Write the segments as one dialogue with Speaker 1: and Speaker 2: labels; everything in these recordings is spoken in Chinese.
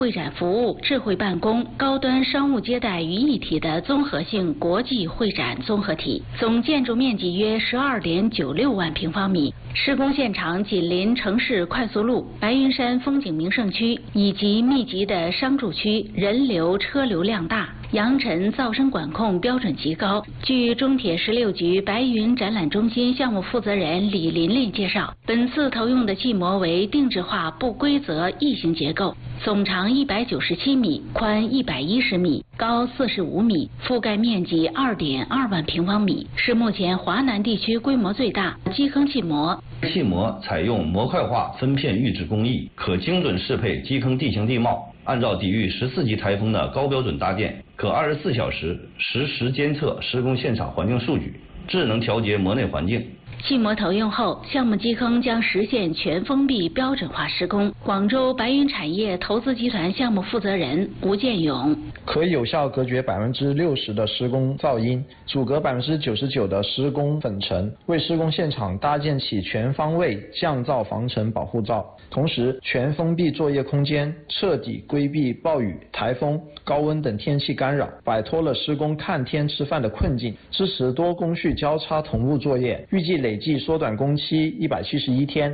Speaker 1: 会展服务、智慧办公、高端商务接待于一体的综合性国际会展综合体，总建筑面积约12.96万平方米。施工现场紧邻城市快速路、白云山风景名胜区以及密集的商住区，人流车流量大。扬尘噪声管控标准极高。据中铁16局白云展览中心项目负责人李琳琳介绍，本次投用的砌模为定制化不规则异形结构，总长197米，宽110米，高45米，覆盖面积2.2万平方米，是目前华南地区规模最大基坑砌模。
Speaker 2: 砌模采用模块化分片预制工艺，可精准适配基坑地形地貌，按照抵御14级台风的高标准搭建，可24小时实时监测施工现场环境数据，智能调节模内环境。
Speaker 1: 砌模投用后，项目基坑将实现全封闭标准化施工。广州白云产业投资集团项目负责人吴建勇：
Speaker 3: 可有效隔绝60%的施工噪音，阻隔99%的施工粉尘，为施工现场搭建起全方位降噪防尘保护罩。同时，全封闭作业空间，彻底规避暴雨、台风、高温等天气干扰，摆脱了施工看天吃饭的困境，支持多工序交叉同步作业，预计累计缩短工期171天。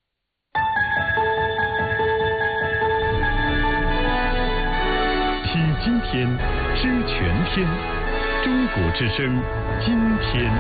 Speaker 4: 听今天，知全天，中国之声，今天。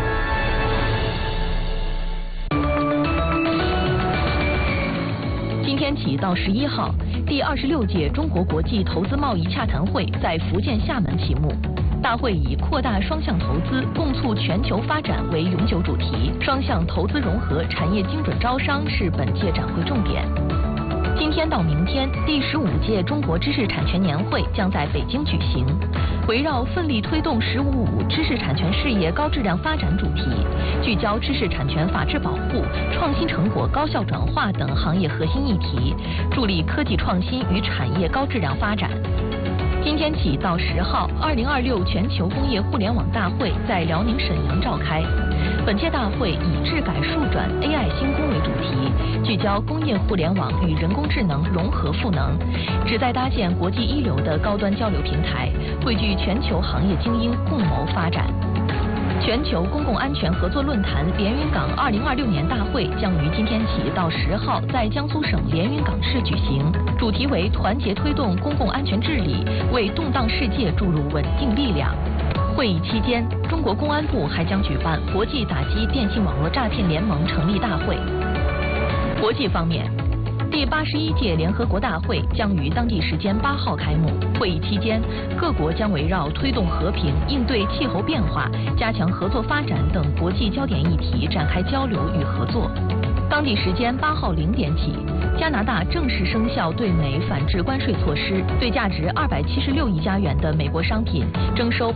Speaker 5: 今天起到11号，第26届中国国际投资贸易洽谈会在福建厦门启幕。大会以扩大双向投资，共促全球发展为永久主题，双向投资融合、产业精准招商是本届展会重点。今天到明天，第15届中国知识产权年会将在北京举行，围绕奋力推动“15+5”知识产权事业高质量发展主题，聚焦知识产权法治保护、创新成果高效转化等行业核心议题，助力科技创新与产业高质量发展。今天起到10号，2026全球工业互联网大会在辽宁沈阳召开。本届大会以智改数转 AI 新工为主题，聚焦工业互联网与人工智能融合赋能，旨在搭建国际一流的高端交流平台，汇聚全球行业精英，共谋发展。全球公共安全合作论坛连云港2026年大会将于今天起到10号在江苏省连云港市举行，主题为团结推动公共安全治理，为动荡世界注入稳定力量。会议期间，中国公安部还将举办国际打击电信网络诈骗联盟成立大会。国际方面，第81届联合国大会将于当地时间8号开幕。会议期间，各国将围绕推动和平、应对气候变化、加强合作发展等国际焦点议题展开交流与合作。当地时间8号0点起，加拿大正式生效对美反制关税措施，对价值276亿加元的美国商品征收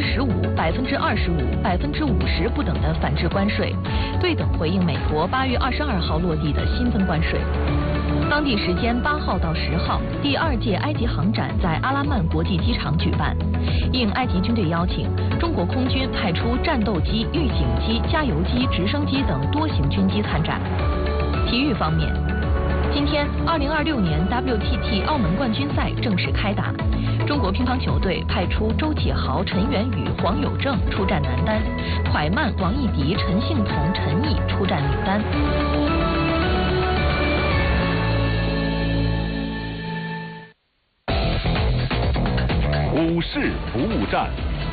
Speaker 5: 15%、25%、50%不等的反制关税，对等回应美国8月22号落地的新增关税。当地时间8号到10号，第2届埃及航展在阿拉曼国际机场举办。应埃及军队邀请，中国空军派出战斗机、预警机、加油机、直升机等多型军机参展。体育方面，今天2026年 WTT 澳门冠军赛正式开打，中国乒乓球队派出周启豪、陈元宇、黄有正出战男单，蒯曼、王艺迪、陈幸同、陈毅出战女单。
Speaker 4: 股市服务站，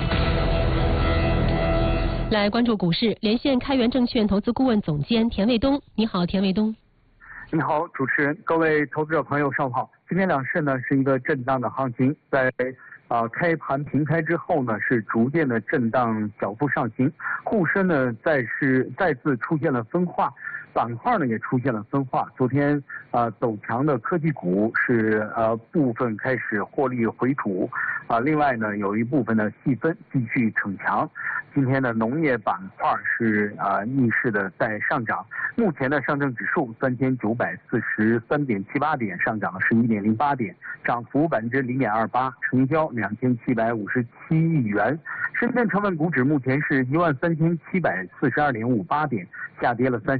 Speaker 6: 来关注股市，连线开源证券投资顾问总监田卫东。你好，田卫东。
Speaker 7: 你好，主持人，各位投资者朋友，上午好。今天两市呢是一个震荡的行情，在开盘平开之后呢，是逐渐的震荡小幅上行，沪深呢再次出现了分化。板块呢也出现了分化，昨天走强的科技股是部分开始获利回吐，另外呢有一部分的细分继续逞强。今天的农业板块是逆势的在上涨，目前的上证指数3943.78点，上涨了11.08点，涨幅0.28%，成交2757亿元。深圳成分股指目前是13742.58点，下跌了32.3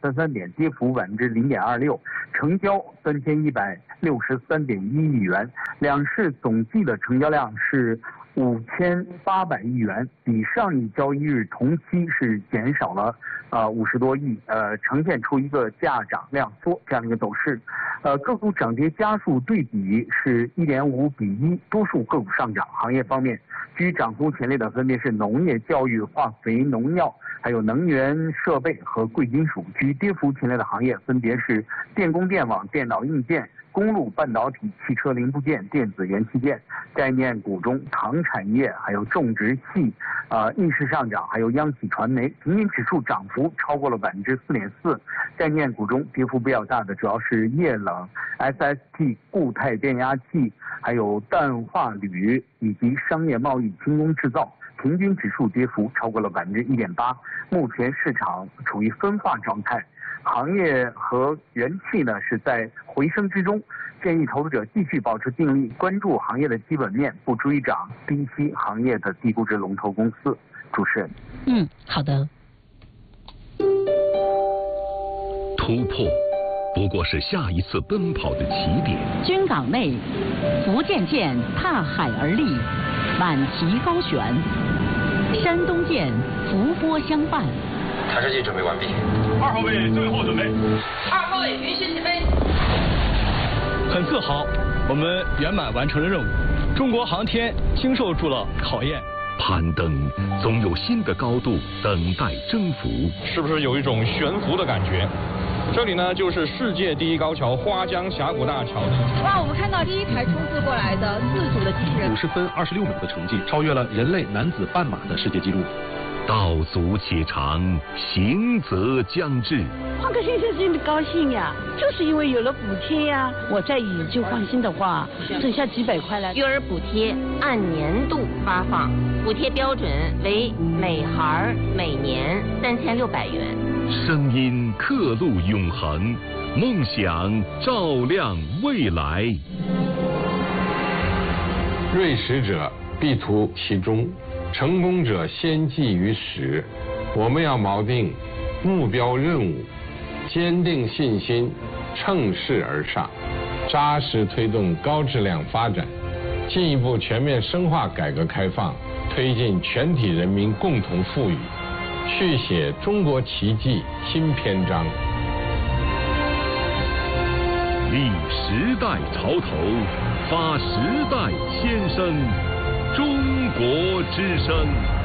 Speaker 7: 0.33点，跌幅0.26%，成交3163.1亿元，两市总计的成交量是5800亿元，比上一交易日同期是减少了50多亿，呈现出一个价涨量缩这样的一个走势。个股涨跌家数对比是1.5比1，多数个股上涨。行业方面，居涨幅前列的分别是农业、教育、化肥、农药，还有能源设备和贵金属。居跌幅前列的行业分别是电工电网、电脑硬件、公路半导体、汽车零部件、电子元器件。概念股中，糖产业还有种植系逆势上涨，还有央企传媒。平均指数涨幅超过了4.4%。概念股中跌幅比较大的主要是液冷、SST、固态变压器，还有氮化铝以及商业贸易、轻工制造。平均指数跌幅超过了1.8%。目前市场处于分化状态，行业和元气呢是在回升之中。建议投资者继续保持定力，关注行业的基本面，不追涨低吸行业的低估值龙头公司。主持人。
Speaker 6: 好的。
Speaker 4: 突破不过是下一次奔跑的起点。
Speaker 1: 军港内，福建舰踏海而立，满旗高悬；山东舰伏波相伴。
Speaker 8: 弹射器准备完毕。
Speaker 4: 2号位最后准备。
Speaker 9: 2号位允许起飞。
Speaker 10: 很自豪，我们圆满完成了任务。中国航天经受住了考验。
Speaker 4: 攀登总有新的高度等待征服。
Speaker 11: 是不是有一种悬浮的感觉？这里呢，就是世界第一高桥花江峡谷大桥。
Speaker 9: 哇，我们看到第一台冲刺过来的自主的机器人
Speaker 12: ，50分26秒的成绩，超越了人类男子半马的世界纪录。
Speaker 4: 道阻且长，行则将至。
Speaker 13: 换个新车真的高兴呀，就是因为有了补贴呀。我再以旧换新的话，省下几百块来。
Speaker 14: 育儿补贴按年度发放，补贴标准为每孩每年3600元。
Speaker 4: 声音刻录永恒，梦想照亮未来。
Speaker 15: 锐实者必图其中，成功者先记于始。我们要锚定目标任务，坚定信心，乘势而上，扎实推动高质量发展，进一步全面深化改革开放，推进全体人民共同富裕，续写中国奇迹新篇章。
Speaker 4: 立时代潮头，发时代先声，中国之声。